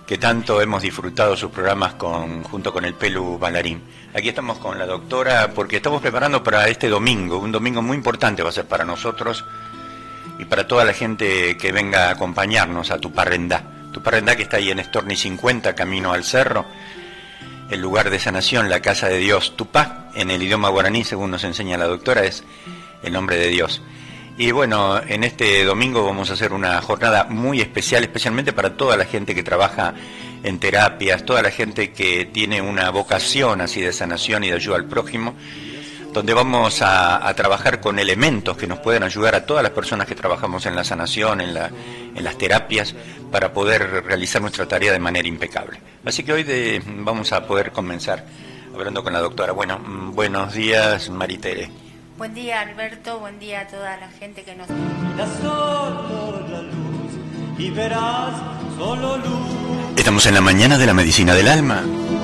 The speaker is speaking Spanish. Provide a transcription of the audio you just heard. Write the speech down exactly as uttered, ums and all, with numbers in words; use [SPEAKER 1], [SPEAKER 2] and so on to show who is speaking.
[SPEAKER 1] que tanto hemos disfrutado sus programas con, junto con el Pelu Bailarín. Aquí estamos con la doctora porque estamos preparando para este domingo, un domingo muy importante va a ser para nosotros y para toda la gente que venga a acompañarnos a Tuparrendá. Tuparrendá, que está ahí en Storni cincuenta, camino al cerro, el lugar de sanación, la casa de Dios. Tupá, en el idioma guaraní, según nos enseña la doctora, es el nombre de Dios. Y bueno, en este domingo vamos a hacer una jornada muy especial, especialmente para toda la gente que trabaja en terapias, toda la gente que tiene una vocación así de sanación y de ayuda al prójimo, donde vamos a, a trabajar con elementos que nos pueden ayudar a todas las personas que trabajamos en la sanación, en, la, en las terapias, para poder realizar nuestra tarea de manera impecable. Así que hoy de, vamos a poder comenzar hablando con la doctora. Bueno, buenos días, Maritere.
[SPEAKER 2] Buen día, Alberto, buen día a toda la gente que nos...
[SPEAKER 3] Solo la luz y verás solo luz.
[SPEAKER 1] Estamos en la mañana de la medicina del alma.